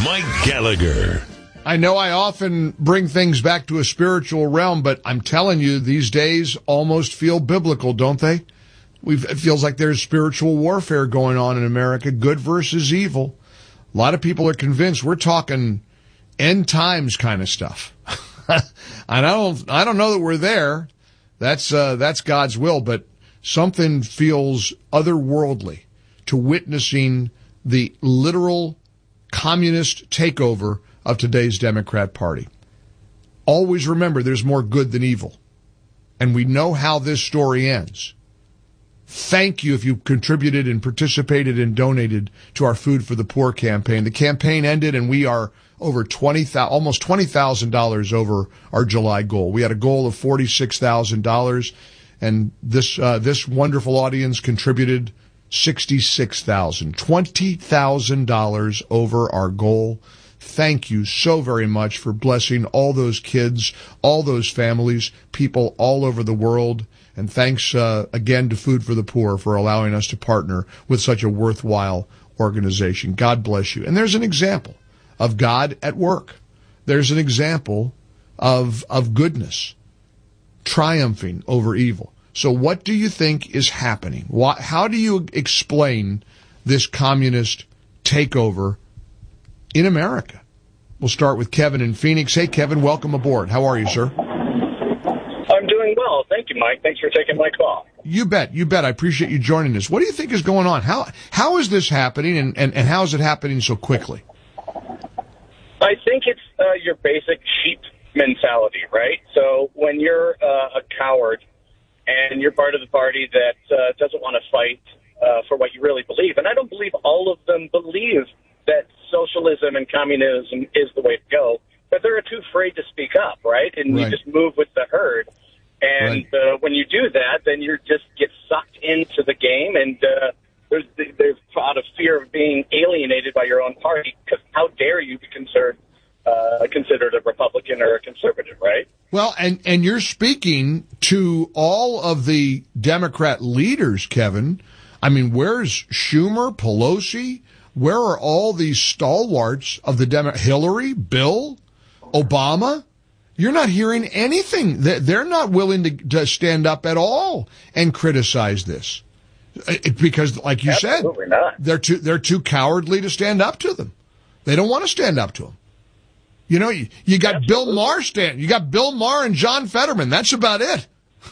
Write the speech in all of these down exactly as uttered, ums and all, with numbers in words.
Mike Gallagher. I know I often bring things back to a spiritual realm, but I'm telling you, these days almost feel biblical, don't they? We've, it feels like there's spiritual warfare going on in America, good versus evil. A lot of people are convinced we're talking end times kind of stuff. And I don't, I don't know that we're there. That's, uh, that's God's will, but something feels otherworldly to witnessing the literal communist takeover of today's Democrat Party. Always remember there's more good than evil. And we know how this story ends. Thank you if you contributed and participated and donated to our Food for the Poor campaign. The campaign ended and we are over twenty thousand, almost twenty thousand dollars over our July goal. We had a goal of forty-six thousand dollars, and this uh, this wonderful audience contributed sixty-six thousand dollars, twenty thousand dollars over our goal. Thank you so very much for blessing all those kids, all those families, people all over the world. And thanks uh, again to Food for the Poor for allowing us to partner with such a worthwhile organization. God bless you. And there's an example of God at work. There's an example of of goodness triumphing over evil. So what do you think is happening? Why, how do you explain this communist takeover in America? We'll start with Kevin in Phoenix. Hey, Kevin, welcome aboard. How are you, sir? I'm doing well. Thank you, Mike. Thanks for taking my call. You bet. You bet. I appreciate you joining us. What do you think is going on? How How is this happening, and, and, and how is it happening so quickly? I think it's uh, your basic sheep mentality, right? So when you're uh, a coward and you're part of the party that uh, doesn't want to fight uh, for what you really believe, and I don't believe all of them believe that socialism and communism is the way to go, but they're too afraid to speak up, right? And Right. you just move with the herd. And Right. uh, when you do that, then you just get sucked into the game, and uh, there's there's out of fear of being alienated by your own party, because how dare you be considered uh, considered a Republican or a conservative, right? Well, and, and you're speaking to all of the Democrat leaders, Kevin. I mean, where's Schumer, Pelosi? Where are all these stalwarts of the Demo- Hillary, Bill, Obama? You're not hearing anything. They're not willing to, to stand up at all and criticize this. It, because, like you Absolutely said, not. they're too they're too cowardly to stand up to them. They don't want to stand up to them. You know, you, you got Absolutely. Bill Maher stand. You got Bill Maher and John Fetterman. That's about it.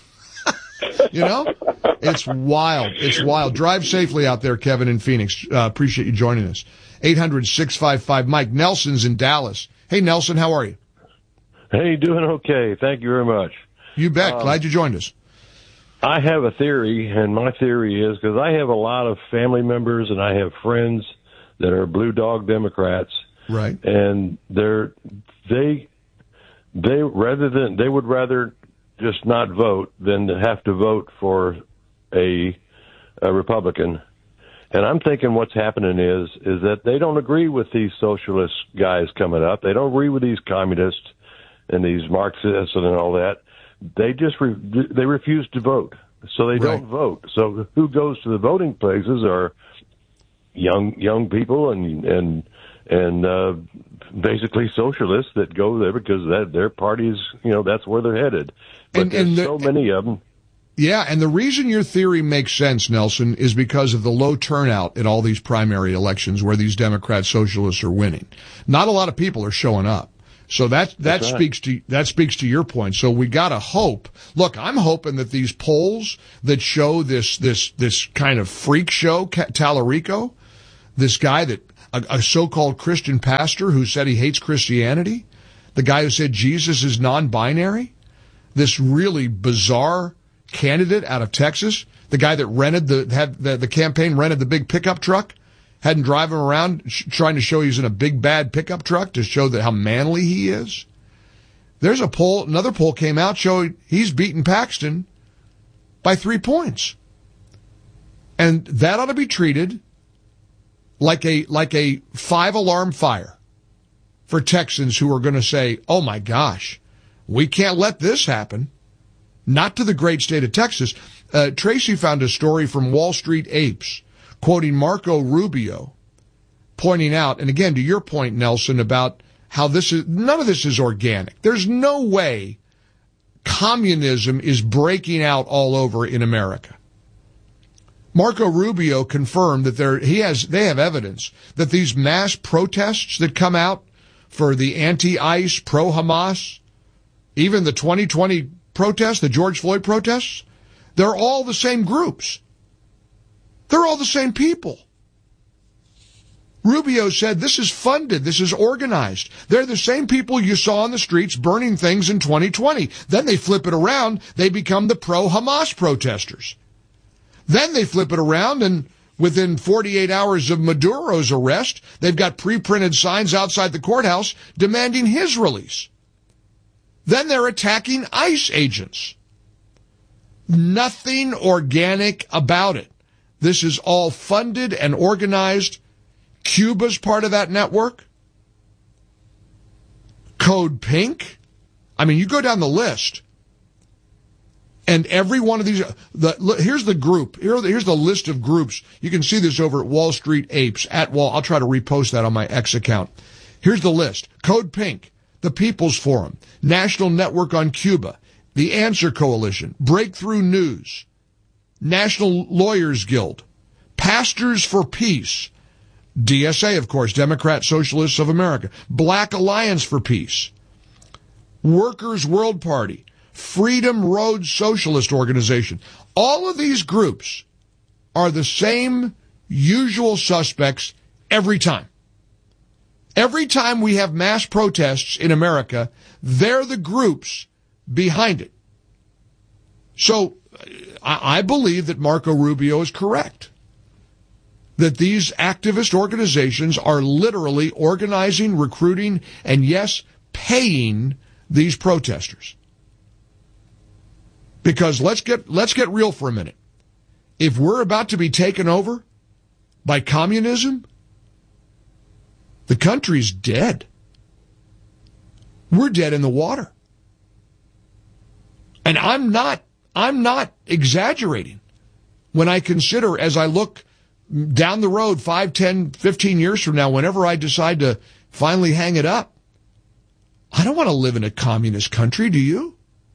You know, it's wild. It's wild. Drive safely out there, Kevin in Phoenix. Uh, appreciate you joining us. eight hundred, six five five, Mike. Nelson's in Dallas. Hey, Nelson, how are you? Hey, doing okay. Thank you very much. You bet. Um, Glad you joined us. I have a theory, and my theory is because I have a lot of family members and I have friends that are blue dog Democrats, Right. and they're they they rather than they would rather just not vote than to have to vote for a, a Republican. And I'm thinking what's happening is is that they don't agree with these socialist guys coming up. They don't agree with these communists and these Marxists and all that. They just re- they refuse to vote, so they don't Right. vote. So who goes to the voting places are young young people and and and uh, basically socialists that go there because that their parties, you know, that's where they're headed. But And- there's and the- so many of them. Yeah, and the reason your theory makes sense, Nelson, is because of the low turnout in all these primary elections where these Democrat socialists are winning. Not a lot of people are showing up. So that that That's right. speaks to that speaks to your point. So we gotta hope. Look, I'm hoping that these polls that show this this this kind of freak show, Tallarico, this guy that a, a so-called Christian pastor who said he hates Christianity, the guy who said Jesus is non-binary, this really bizarre candidate out of Texas, the guy that rented the had the, the campaign rented the big pickup truck. Had him drive him around sh- trying to show he's in a big bad pickup truck to show that how manly he is. There's a poll, another poll came out showing he's beaten Paxton by three points. And that ought to be treated like a, like a five alarm fire for Texans who are going to say, oh my gosh, we can't let this happen. Not to the great state of Texas. Uh, Tracy found a story from Wall Street Apes quoting Marco Rubio, pointing out, and again, to your point, Nelson, about how this is, none of this is organic. There's no way communism is breaking out all over in America. Marco Rubio confirmed that there, he has, they have evidence that these mass protests that come out for the anti-ICE, pro-Hamas, even the twenty twenty protests, the George Floyd protests, they're all the same groups. They're all the same people. Rubio said this is funded, this is organized. They're the same people you saw on the streets burning things in twenty twenty. Then they flip it around, they become the pro-Hamas protesters. Then they flip it around, and within forty-eight hours of Maduro's arrest, they've got pre-printed signs outside the courthouse demanding his release. Then they're attacking ICE agents. Nothing organic about it. This is all funded and organized. Cuba's part of that network. Code Pink. I mean, you go down the list. And every one of these, the, here's the group. Here, here's the list of groups. You can see this over at Wall Street Apes, at Wall. I'll try to repost that on my X account. Here's the list. Code Pink, the People's Forum, National Network on Cuba, the Answer Coalition, Breakthrough News, National Lawyers Guild, Pastors for Peace, D S A, of course, Democrat Socialists of America, Black Alliance for Peace, Workers' World Party, Freedom Road Socialist Organization. All of these groups are the same usual suspects every time. Every time we have mass protests in America, they're the groups behind it. So I believe that Marco Rubio is correct, that these activist organizations are literally organizing, recruiting, and yes, paying these protesters. Because let's get let's get real for a minute. If we're about to be taken over by communism, the country's dead. We're dead in the water. And I'm not I'm not exaggerating when I consider, as I look down the road five, ten, fifteen years from now, whenever I decide to finally hang it up, I don't want to live in a communist country, do you?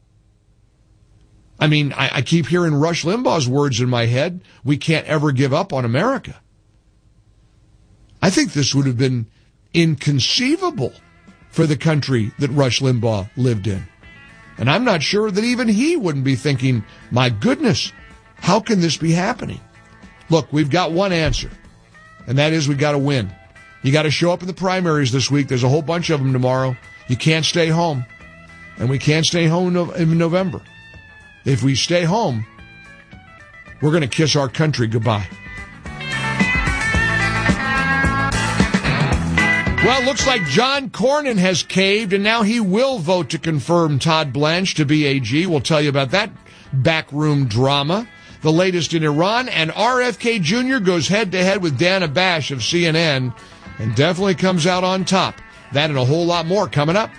I mean, I, I keep hearing Rush Limbaugh's words in my head, we can't ever give up on America. I think this would have been inconceivable for the country that Rush Limbaugh lived in. And I'm not sure that even he wouldn't be thinking, my goodness, how can this be happening? Look, we've got one answer, and that is we got to win. You got to show up in the primaries this week. There's a whole bunch of them tomorrow. You can't stay home, and we can't stay home in November. If we stay home, we're going to kiss our country goodbye. Well, it looks like John Cornyn has caved, and now he will vote to confirm Todd Blanche to be A G. We'll tell you about that backroom drama. The latest in Iran, and R F K Junior goes head-to-head with Dana Bash of C N N and definitely comes out on top. That and a whole lot more coming up.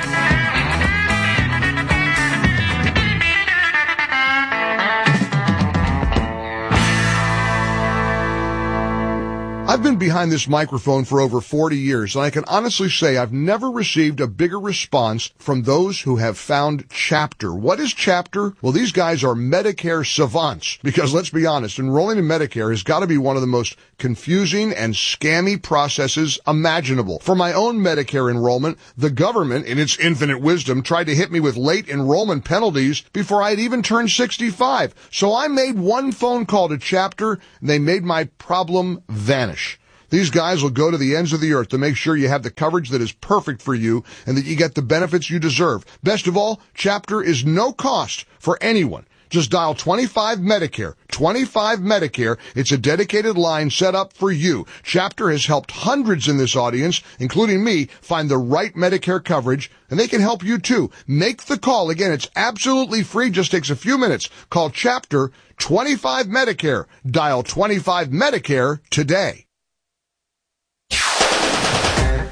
I've been behind this microphone for over forty years, and I can honestly say I've never received a bigger response from those who have found Chapter. What is Chapter? Well, these guys are Medicare savants, because let's be honest, enrolling in Medicare has got to be one of the most confusing and scammy processes imaginable. For my own Medicare enrollment, the government, in its infinite wisdom, tried to hit me with late enrollment penalties before I'd even turned sixty-five. So I made one phone call to Chapter, and they made my problem vanish. These guys will go to the ends of the earth to make sure you have the coverage that is perfect for you and that you get the benefits you deserve. Best of all, Chapter is no cost for anyone. Just dial twenty-five Medicare. twenty-five Medicare. It's a dedicated line set up for you. Chapter has helped hundreds in this audience, including me, find the right Medicare coverage, and they can help you too. Make the call. Again, it's absolutely free. Just takes a few minutes. Call Chapter twenty-five Medicare. Dial twenty-five Medicare today.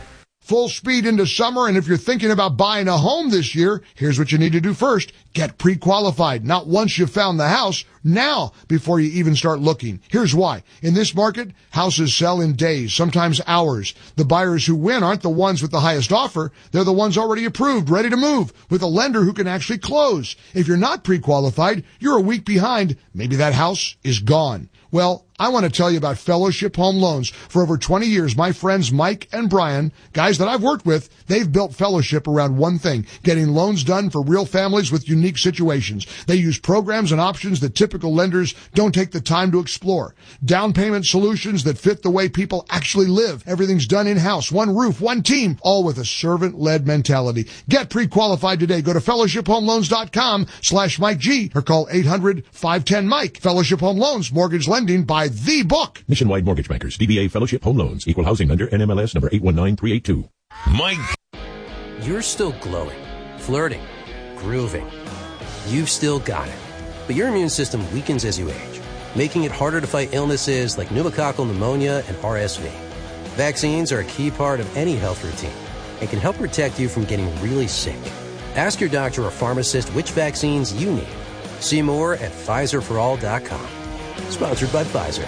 Full speed into summer, and if you're thinking about buying a home this year, here's what you need to do first. Get pre-qualified. Not once you've found the house, now before you even start looking. Here's why. In this market, houses sell in days, sometimes hours. The buyers who win aren't the ones with the highest offer. They're the ones already approved, ready to move, with a lender who can actually close. If you're not pre-qualified, you're a week behind. Maybe that house is gone. Well, I want to tell you about Fellowship Home Loans. For over twenty years, my friends Mike and Brian, guys that I've worked with, they've built Fellowship around one thing, getting loans done for real families with unique situations. They use programs and options that typical lenders don't take the time to explore. Down payment solutions that fit the way people actually live. Everything's done in-house, one roof, one team, all with a servant-led mentality. Get pre-qualified today. Go to fellowship home loans dot com slash Mike G or call eight hundred, five one zero, Mike. Fellowship Home Loans, mortgage lending by the book. Nationwide Mortgage Bankers, D B A Fellowship Home Loans, Equal Housing Lender, N M L S number eight one nine three eight two. Mike. You're still glowing, flirting, grooving. You've still got it. But your immune system weakens as you age, making it harder to fight illnesses like pneumococcal pneumonia and R S V. Vaccines are a key part of any health routine and can help protect you from getting really sick. Ask your doctor or pharmacist which vaccines you need. See more at Pfizer for all dot com. Sponsored by Pfizer.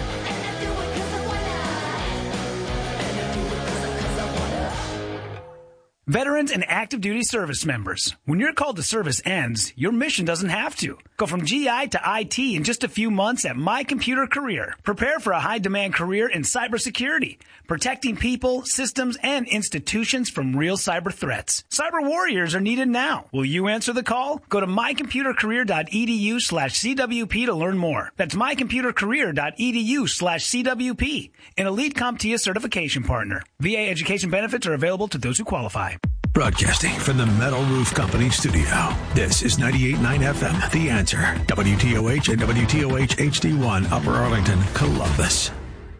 Veterans and active duty service members, when your call to service ends, your mission doesn't have to. Go from G I to I T in just a few months at My Computer Career. Prepare for a high-demand career in cybersecurity, protecting people, systems, and institutions from real cyber threats. Cyber warriors are needed now. Will you answer the call? Go to my computer career dot e d u slash C W P to learn more. That's my computer career dot e d u slash C W P, an elite CompTIA certification partner. V A education benefits are available to those who qualify. Broadcasting from the Metal Roof Company studio. This is ninety-eight point nine F M, The Answer. W T O H and W T O H H D one, Upper Arlington, Columbus.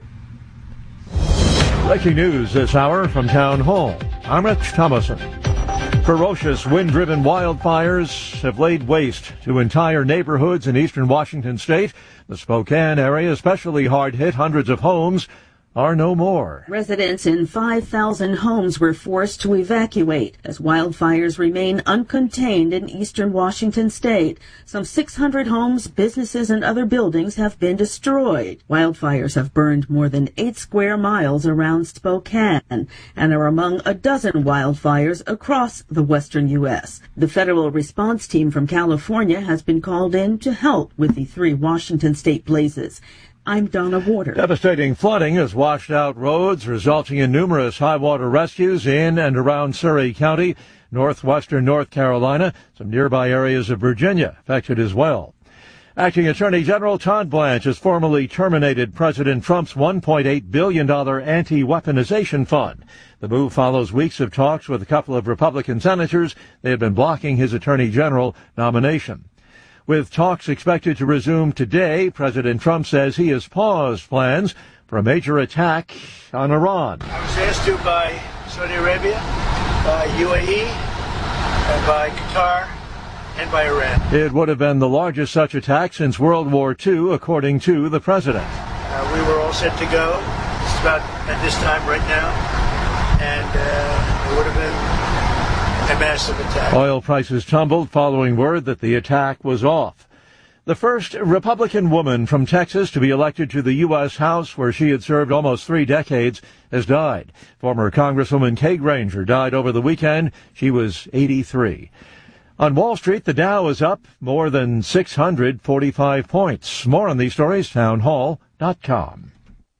Breaking news this hour from Town Hall. I'm Rich Thomason. Ferocious wind-driven wildfires have laid waste to entire neighborhoods in eastern Washington state. The Spokane area, especially hard hit, hundreds of homes are no more. Residents in five thousand homes were forced to evacuate as wildfires remain uncontained in eastern Washington state. Some six hundred homes, businesses, and other buildings have been destroyed. Wildfires have burned more than eight square miles around Spokane and are among a dozen wildfires across the western U S. The federal response team from California has been called in to help with the three Washington state blazes. I'm Donna Warder. Devastating flooding has washed out roads, resulting in numerous high water rescues in and around Surrey County, northwestern North Carolina. Some nearby areas of Virginia affected as well. Acting Attorney General Todd Blanche has formally terminated President Trump's one point eight billion dollars anti-weaponization fund. The move follows weeks of talks with a couple of Republican senators. They had been blocking his Attorney General nomination. With talks expected to resume today, President Trump says he has paused plans for a major attack on Iran. I was asked to by Saudi Arabia, by U A E, and by Qatar, and by Iran. It would have been the largest such attack since World War Two, according to the president. Uh, we were all set to go. It's about at this time right now, and uh, it would have been a massive attack. Oil prices tumbled following word that the attack was off. The first Republican woman from Texas to be elected to the U S House, where she had served almost three decades, has died. Former Congresswoman Kay Granger died over the weekend. She was eighty-three. On Wall Street, the Dow is up more than six hundred forty-five points. More on these stories, town hall dot com.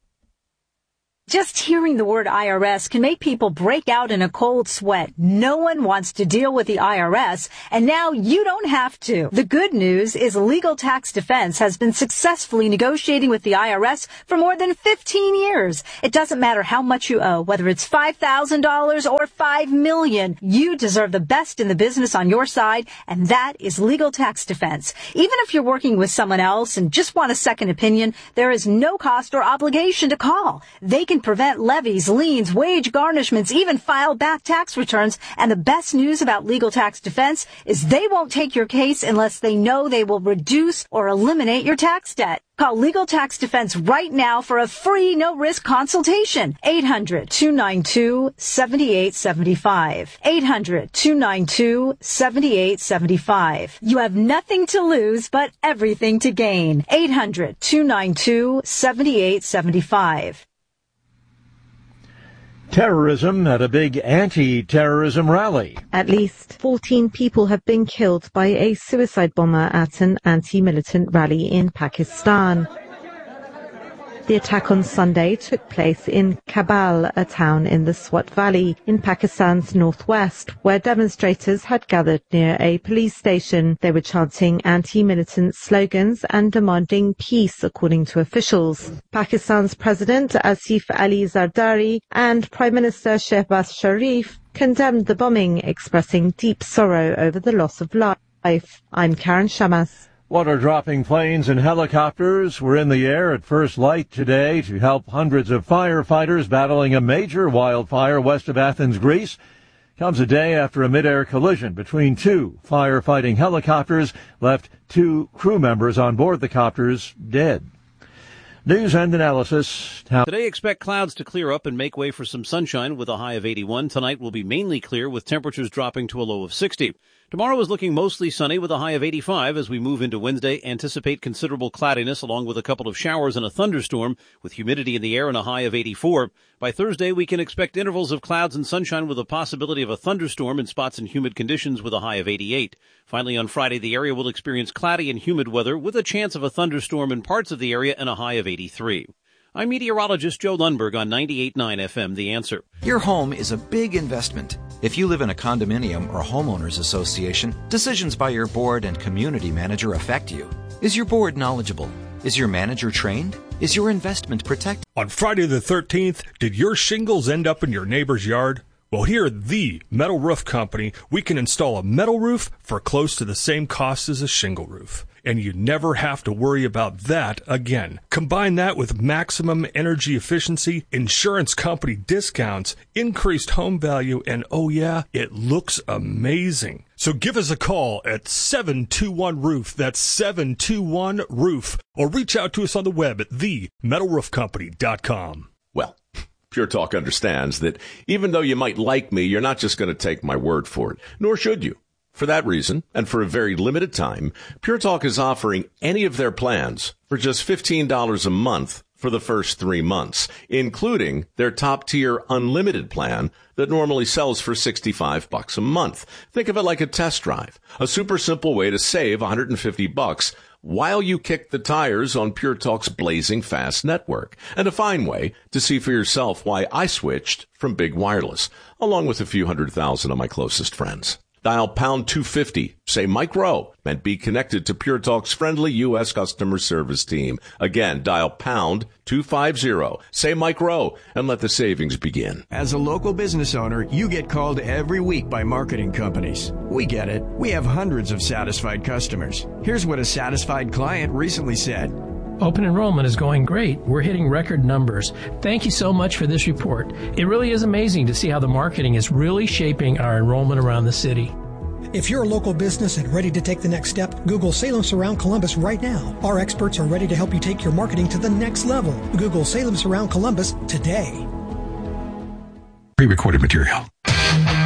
Just hearing the word I R S can make people break out in a cold sweat. No one wants to deal with the I R S, and now you don't have to. The good news is Legal Tax Defense has been successfully negotiating with the I R S for more than fifteen years. It doesn't matter how much you owe, whether it's five thousand dollars or five million dollars. You deserve the best in the business on your side, and that is Legal Tax Defense. Even if you're working with someone else and just want a second opinion, there is no cost or obligation to call. They can can prevent levies, liens, wage garnishments, even file back tax returns. And the best news about Legal Tax Defense is they won't take your case unless they know they will reduce or eliminate your tax debt. Call Legal Tax Defense right now for a free no-risk consultation. eight hundred, two nine two, seven eight seven five. eight hundred, two nine two, seven eight seven five. You have nothing to lose but everything to gain. eight hundred, two nine two, seven eight seven five. Terrorism at a big anti-terrorism rally. At least fourteen people have been killed by a suicide bomber at an anti-militant rally in Pakistan. The attack on Sunday took place in Kabul, a town in the Swat Valley in Pakistan's northwest, where demonstrators had gathered near a police station. They were chanting anti-militant slogans and demanding peace, according to officials. Pakistan's President Asif Ali Zardari and Prime Minister Shehbaz Sharif condemned the bombing, expressing deep sorrow over the loss of life. I'm Karen Shamas. Water-dropping planes and helicopters were in the air at first light today to help hundreds of firefighters battling a major wildfire west of Athens, Greece. Comes a day after a mid-air collision between two firefighting helicopters left two crew members on board the copters dead. News and analysis. Today, expect clouds to clear up and make way for some sunshine with a high of eighty-one. Tonight will be mainly clear with temperatures dropping to a low of sixty. Tomorrow is looking mostly sunny with a high of eighty-five. As we move into Wednesday, anticipate considerable cloudiness along with a couple of showers and a thunderstorm with humidity in the air and a high of eighty-four. By Thursday, we can expect intervals of clouds and sunshine with a possibility of a thunderstorm in spots in humid conditions with a high of eighty-eight. Finally, on Friday, the area will experience cloudy and humid weather with a chance of a thunderstorm in parts of the area and a high of eighty-three. I'm meteorologist Joe Lundberg on ninety-eight point nine F M, The Answer. Your home is a big investment. If you live in a condominium or homeowners association, decisions by your board and community manager affect you. Is your board knowledgeable? Is your manager trained? Is your investment protected? On Friday the thirteenth, did your shingles end up in your neighbor's yard? Well, here at the Metal Roof Company, we can install a metal roof for close to the same cost as a shingle roof. And you never have to worry about that again. Combine that with maximum energy efficiency, insurance company discounts, increased home value, and oh yeah, it looks amazing. So give us a call at seven two one roof. That's seven two one roof. Or reach out to us on the web at the metal roof company dot com. Well, Pure Talk understands that even though you might like me, you're not just going to take my word for it, nor should you. For that reason, and for a very limited time, Pure Talk is offering any of their plans for just fifteen dollars a month for the first three months, including their top-tier unlimited plan that normally sells for sixty-five bucks a month. Think of it like a test drive, a super simple way to save one hundred fifty bucks while you kick the tires on Pure Talk's blazing fast network, and a fine way to see for yourself why I switched from big wireless, along with a few hundred thousand of my closest friends. Dial pound two fifty, say Mike Rowe, and be connected to Pure Talk's friendly U S customer service team. Again, dial pound two fifty, say Mike Rowe, and let the savings begin. As a local business owner, you get called every week by marketing companies. We get it. We have hundreds of satisfied customers. Here's what a satisfied client recently said. Open enrollment is going great. We're hitting record numbers. Thank you so much for this report. It really is amazing to see how the marketing is really shaping our enrollment around the city. If you're a local business and ready to take the next step, Google Salem Surround Columbus right now. Our experts are ready to help you take your marketing to the next level. Google Salem Surround Columbus today. Pre-recorded material.